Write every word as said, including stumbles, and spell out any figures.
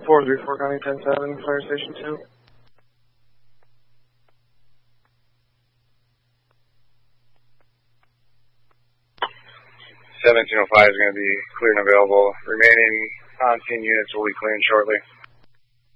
four three four County ten seven, Fire Station two. seventeen oh five is going to be clear and available. Remaining on-scene units will be clearing shortly.